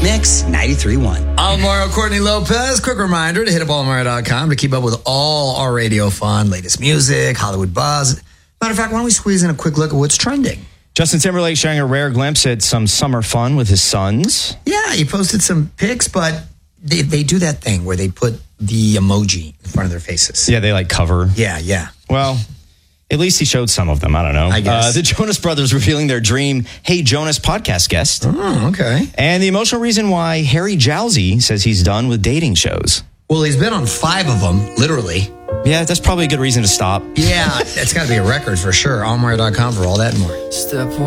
Mix 93.1. I'm Mario Courtney Lopez. Quick reminder to hit up allmario.com to keep up with all our radio fun, latest music, Hollywood buzz. Matter of fact, why don't we squeeze in a quick look at what's trending? Justin Timberlake sharing a rare glimpse at some summer fun with his sons. Yeah, he posted some pics, but they do that thing where they put the emoji in front of their faces. Yeah, they like cover. Yeah. Well, at least he showed some of them. I don't know. I guess. The Jonas Brothers revealing their dream Hey Jonas podcast guest. Oh, okay. And the emotional reason why Harry Jowsey says he's done with dating shows. Well, he's been on 5 of them, literally. Yeah, that's probably a good reason to stop. Yeah, that's got to be a record for sure. Allmario.com for all that and more. Step